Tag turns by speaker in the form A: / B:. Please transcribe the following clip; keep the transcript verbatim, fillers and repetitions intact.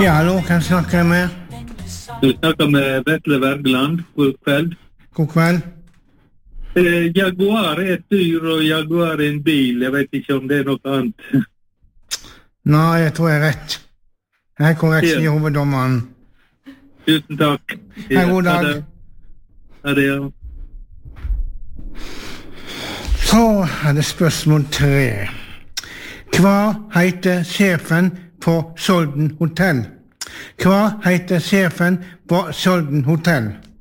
A: Ja, hallo, kan jeg snakke med?
B: Du snakker med Vetle Wergeland. God kveld.
A: God kveld.
B: Eh, Jaguar er et dyr, og Jaguar er en bil. Jeg vet ikke om det er noe annet.
A: Nei, jeg tror jeg er rett. Jeg er korrekt,
B: Ja.
A: sier hoveddommeren.
B: Tusen takk.
A: Ha en god dag.
B: Ha det. Ha det, ja.
A: Så er det spørsmål tre. Hva heter sjefen på Solden hotell? Hva heter sjefen på Solden hotell?